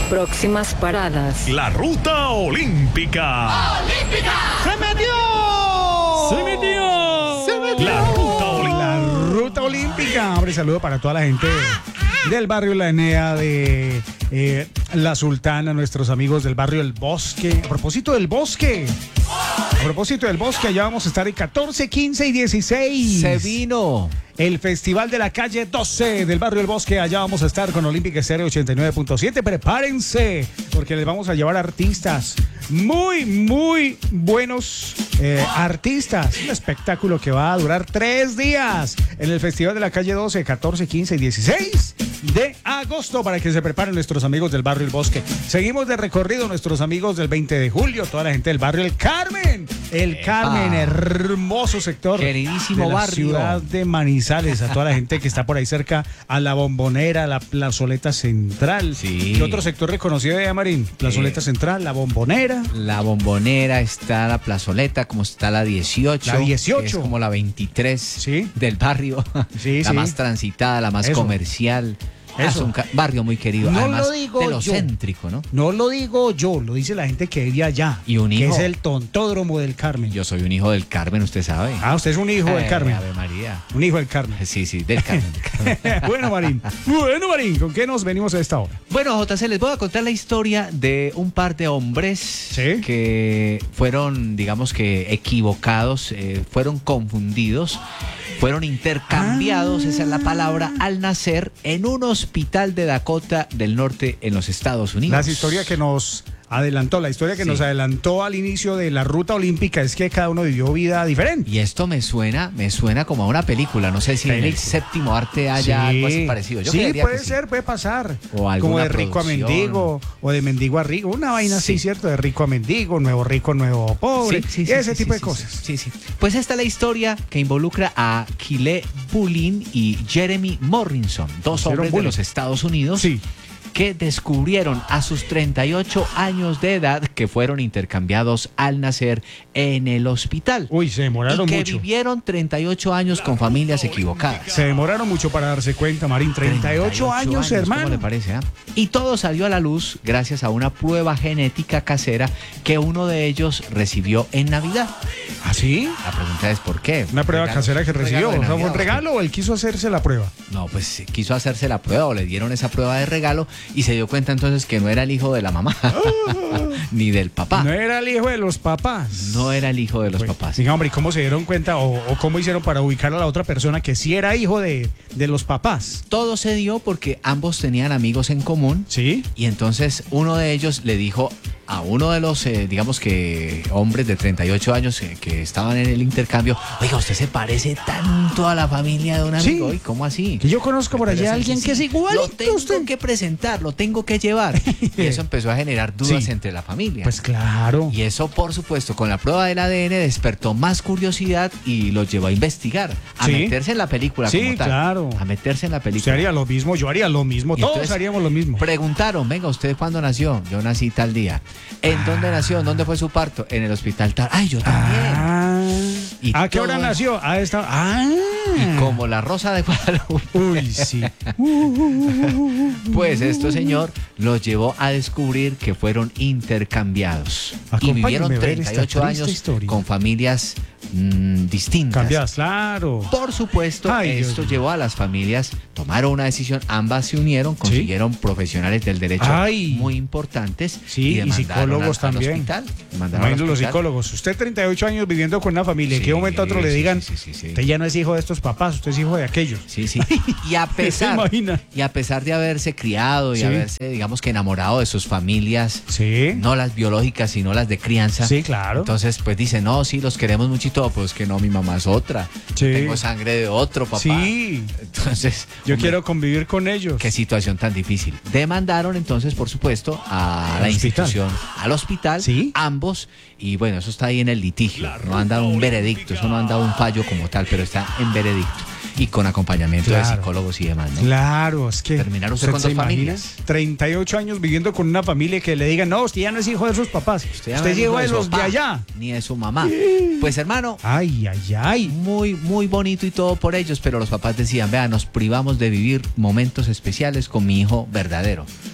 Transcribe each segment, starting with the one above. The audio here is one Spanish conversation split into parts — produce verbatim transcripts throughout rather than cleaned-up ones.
Próximas paradas. La ruta olímpica. ¡Olímpica! ¡Se metió! ¡Se metió! ¡Se metió! La ruta olímpica. La ruta olímpica. Hombre, saludo para toda la gente del barrio La Enea, de eh, La Sultana, nuestros amigos del barrio El Bosque. A propósito del bosque. A propósito del bosque, allá vamos a estar el catorce, quince y dieciséis. Se vino. El Festival de la Calle doce del barrio El Bosque. Allá vamos a estar con Olímpica Estéreo ochenta y nueve punto siete. Prepárense, porque les vamos a llevar artistas muy, muy buenos eh, artistas. Un espectáculo que va a durar tres días en el Festival de la Calle doce, catorce, quince y dieciséis de agosto, para que se preparen nuestros amigos del barrio El Bosque. Seguimos de recorrido, nuestros amigos del veinte de julio, toda la gente del barrio El Carmen. El Carmen, hermoso sector. Queridísimo de la barrio. Ciudad de Manizales, a toda la gente que está por ahí cerca, a la Bombonera, la Plazoleta Central. Sí. ¿Qué otro sector reconocido de Marín? Plazoleta Eh, Central, la Bombonera. La Bombonera, está la Plazoleta, como está la dieciocho. La dieciocho. Que es como la veintitrés Sí. del barrio. Sí, la sí. más transitada, la más Eso. comercial. Ah, es Eso. un ca- barrio muy querido. No además lo digo de lo yo. céntrico, ¿no? No lo digo yo, lo dice la gente que vive allá. Y un que hijo. es el Tontódromo del Carmen. Yo soy un hijo del Carmen, usted sabe. Ah, usted es un hijo del Eh, Carmen. Ave María. Un hijo del Carmen. Sí, sí, del Carmen. del Carmen. Bueno, Marín. Bueno, Marín, ¿con qué nos venimos a esta hora? Bueno, J C, les voy a contar la historia de un par de hombres Sí. que fueron, digamos que, equivocados, eh, fueron confundidos, fueron intercambiados, Ah. esa es la palabra, al nacer en un hospital de Dakota del Norte en los Estados Unidos. La historia que nos adelantó, la historia que Sí. nos adelantó al inicio de la ruta olímpica es que cada uno vivió vida diferente. Y esto me suena, me suena como a una película. No sé si en el Película. séptimo arte haya algo así parecido. Yo sí, creería puede que sí. ser, puede pasar. O alguna como de rico a producción. mendigo, o de mendigo a rico, una vaina así, Sí. ¿cierto? De rico a mendigo, nuevo rico, nuevo pobre, Sí, sí, sí, ese sí, tipo sí, de sí, cosas. Sí, sí. Pues esta es la historia que involucra a Kile Bulin y Jeremy Morrison, dos Hicieron hombres de bullying. los Estados Unidos. Sí. Que descubrieron a sus treinta y ocho años de edad que fueron intercambiados al nacer en el hospital. Uy, se demoraron y que mucho. vivieron treinta y ocho años con familias equivocadas. Se demoraron mucho para darse cuenta, Marín. treinta y ocho años, hermano. ¿Cómo le parece? ah? Y todo salió a la luz gracias a una prueba genética casera que uno de ellos recibió en Navidad. ¿Ah, sí? La pregunta es ¿por qué? Una prueba Regalo- casera que un recibió. regalo de O sea, ¿fue Navidad, un ¿o qué? regalo o él quiso hacerse la prueba? No, pues quiso hacerse la prueba o le dieron esa prueba de regalo y se dio cuenta entonces que no era el hijo de la mamá ni del papá. No era el hijo de los papás. No era el hijo de los Bueno, papás. diga, hombre, ¿y cómo se dieron cuenta o, o cómo hicieron para ubicar a la otra persona que sí era hijo de, de los papás? Todo se dio porque ambos tenían amigos en común. ¿Sí? Y entonces uno de ellos le dijo a uno de los, eh, digamos que hombres de treinta y ocho años eh, que estaban en el intercambio, oiga, usted se parece tanto a la familia de un Sí. amigo. ¿Y cómo así? Que yo conozco por Pero allá es a alguien así, que es sí. igual Lo a tengo usted. que presentar, lo tengo que llevar. Y eso empezó a generar dudas Sí. entre la familia. Pues claro. Y eso, por supuesto, con la prueba del A D N despertó más curiosidad y los llevó a investigar, a Sí. meterse en la película Sí, como tal. claro. A meterse en la Usted película. haría lo mismo, yo haría lo mismo, Y todos entonces haríamos lo mismo. Preguntaron, venga, ¿usted cuándo nació? Yo nací tal día. ¿En dónde nació? ¿En dónde fue su parto? En el hospital tal. Ay, yo también. Ah, Y ¿a qué todo hora eso. nació? Ah, esta. Ah. Y como la rosa de Guadalupe. Uy, sí. Pues esto, señor, los llevó a descubrir que fueron intercambiados. Y Acompáñeme vivieron a ver treinta y ocho esta triste años historia. con familias mm, distintas. Cambiadas, claro. Por supuesto, Ay, Dios esto mío. llevó a las familias, tomaron una decisión, ambas se unieron, consiguieron profesionales del derecho Ay. muy importantes. Sí, y demandaron psicólogos al- al también. hospital, demandaron al Imagínate los hospital. psicólogos. Usted treinta y ocho años viviendo con una familia, ¿en Sí, qué momento a otro le sí, digan, sí, sí, sí. usted ya no es hijo de estos papás, usted es hijo de aquellos? Sí, sí. Y a ¿Se pesar, imagina? y a pesar de haberse criado y Sí. haberse, digamos que enamorado de sus familias, Sí. no las biológicas, sino las de crianza. Sí, claro. Entonces, pues dice, no, sí, los queremos mucho y todo, pues que no, mi mamá es otra. Sí. Yo tengo sangre de otro papá. Sí. Entonces, Yo hombre, quiero convivir con ellos. qué situación tan difícil. Demandaron entonces, por supuesto, a Al la hospital. institución, al hospital, Sí. ambos, y bueno, eso está ahí en el litigio. No han dado un veredicto, eso no han dado un fallo como tal, pero está en veredicto. Y con acompañamiento de Claro. psicólogos y demás, ¿no? Claro, es que. Terminar usted con se dos imagina familias. treinta y ocho años viviendo con una familia que le digan, no, usted ya no es hijo de sus papás. Usted, ya no es hijo de su los de papá, allá. Ni de su mamá. Pues hermano, Ay, ay, ay. muy, muy bonito y todo por ellos, pero los papás decían, vea, nos privamos de vivir momentos especiales con mi hijo verdadero. No,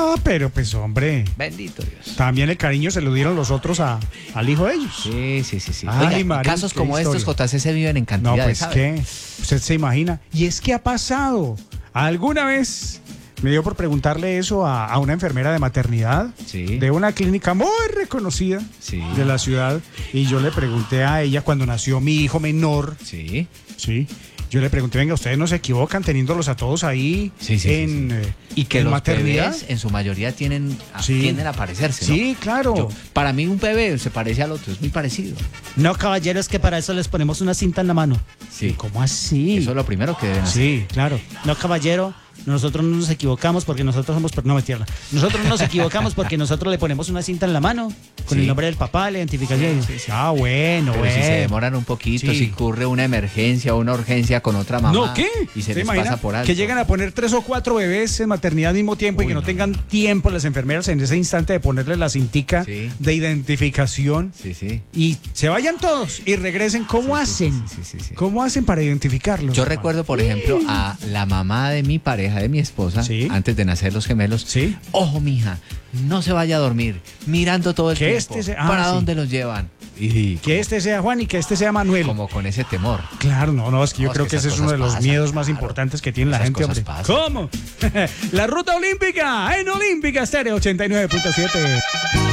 Ah, pero pues hombre, Bendito Dios. también el cariño se lo dieron los otros a, al hijo de ellos. Sí, sí, sí, sí. Ay, Oiga, y Marín, casos qué como historia. estos, J C, se viven en No, cantidades, pues ¿sabe? qué, usted se imagina. Y es que ha pasado. Alguna vez me dio por preguntarle eso a, a una enfermera de maternidad Sí. de una clínica muy reconocida Sí. de la ciudad. Y yo le pregunté a ella cuando nació mi hijo menor. Sí. Sí. Yo le pregunté, venga, ustedes no se equivocan teniéndolos a todos ahí Sí, sí, en, sí, sí. eh, Y que en los maternidad. bebés en su mayoría tienen, a- Sí. tienden a parecerse, ¿no? Sí, claro. Yo- para mí un bebé se parece al otro, es muy parecido. No, caballero, es que para eso les ponemos una cinta en la mano. Sí. ¿Cómo así? Eso es lo primero que deben hacer. Sí, claro. No, caballero, nosotros no nos equivocamos porque nosotros somos... per- No, mentira. Nosotros no nos equivocamos porque nosotros le ponemos una cinta en la mano con Sí. el nombre del papá, la identificación. Ah, bueno, Pero bueno. si se demoran un poquito, Sí. si ocurre una emergencia o una urgencia con otra mamá. No, ¿qué? Y se ¿Te les imagina pasa por alto. que llegan a poner tres o cuatro bebés en maternidad al mismo tiempo y Uy, que no, no, tengan tiempo las enfermeras en ese instante de ponerle la cintica Sí. de identificación Sí, sí. y se vayan todos y regresen? ¿Cómo Sí, sí, hacen? sí, sí, sí, sí. ¿Cómo hacen para identificarlos? Yo hermano? recuerdo, por ejemplo, a la mamá de mi pareja, de mi esposa, Sí. antes de nacer los gemelos. Sí. Ojo, mija, no se vaya a dormir, mirando todo el Que tiempo. este se- ah, ¿Para sí. dónde los llevan? Y Que este sea Juan y que este sea Manuel. como con ese temor. Claro, no, no, es que yo No, es creo que que ese esas es uno de cosas los pasan, miedos más claro. importantes que tiene la Esas gente, cosas hombre. pasan. ¿Cómo? La ruta olímpica en Olímpica Estéreo ochenta y nueve punto siete.